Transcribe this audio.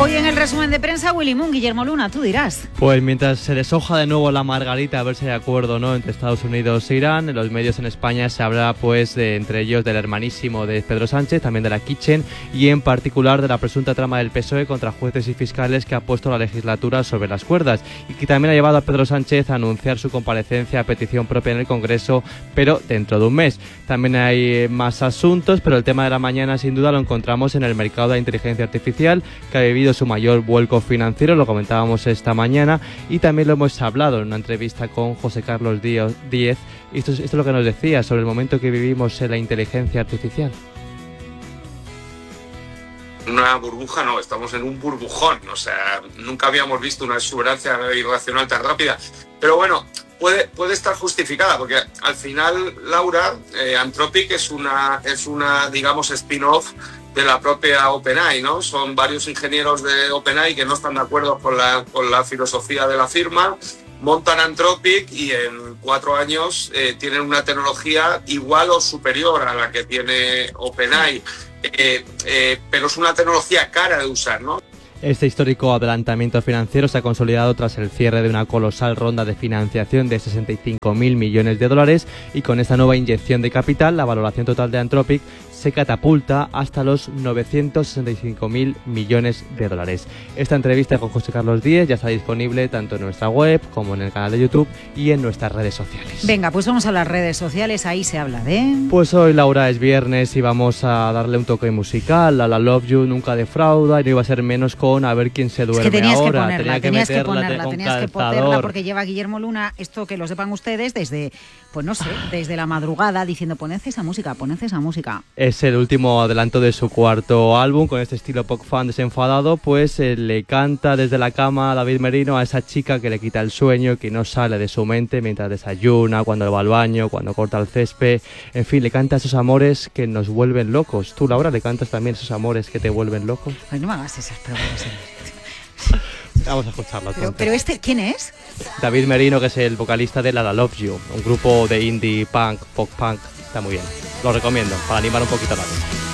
Hoy en el resumen de prensa, Willy Moon, Guillermo Luna, tú dirás. Pues mientras se deshoja de nuevo la margarita a ver si hay acuerdo, ¿no?, entre Estados Unidos e Irán, en los medios en España se habla pues entre ellos del hermanísimo de Pedro Sánchez, también de la Kitchen y en particular de la presunta trama del PSOE contra jueces y fiscales que ha puesto la legislatura sobre las cuerdas y que también ha llevado a Pedro Sánchez a anunciar su comparecencia a petición propia en el Congreso, pero dentro de un mes. También hay más asuntos, pero el tema de la mañana sin duda lo encontramos en el mercado de la inteligencia artificial, que ha vivido su mayor vuelco financiero, lo comentábamos esta mañana, y también lo hemos hablado en una entrevista con José Carlos Díez. Esto es lo que nos decía sobre el momento que vivimos en la inteligencia artificial. Una burbuja no, estamos en un burbujón, o sea, nunca habíamos visto una exuberancia irracional tan rápida, pero bueno, puede estar justificada, porque al final, Laura, Anthropic es una digamos, spin-off de la propia OpenAI, ¿no? Son varios ingenieros de OpenAI que no están de acuerdo con la filosofía de la firma, montan Anthropic y en 4 años tienen una tecnología igual o superior a la que tiene OpenAI, pero es una tecnología cara de usar, ¿no? Este histórico adelantamiento financiero se ha consolidado tras el cierre de una colosal ronda de financiación de 65.000 millones de dólares y con esta nueva inyección de capital, la valoración total de Anthropic se catapulta hasta los 965.000 millones de dólares. Esta entrevista con José Carlos Díez ya está disponible tanto en nuestra web como en el canal de YouTube y en nuestras redes sociales. Venga, pues vamos a las redes sociales, ahí se habla de... Pues hoy, Laura, es viernes y vamos a darle un toque musical a la Love You, nunca defrauda, y no iba a ser menos con A ver quién se duerme ahora. Tenías que ponerla porque lleva Guillermo Luna, esto que lo sepan ustedes, desde, pues no sé, desde la madrugada diciendo poned esa música. Es el último adelanto de su cuarto álbum, con este estilo pop fan desenfadado, pues le canta desde la cama a David Merino a esa chica que le quita el sueño, que no sale de su mente mientras desayuna, cuando va al baño, cuando corta el césped, en fin, le canta esos amores que nos vuelven locos. ¿Tú, Laura, le cantas también esos amores que te vuelven locos? Ay, no me hagas esas preguntas. Vamos a escucharlo. Pero ¿quién es? David Merino, que es el vocalista de La Love You, un grupo de indie punk, pop punk. Está muy bien, lo recomiendo para animar un poquito la noche.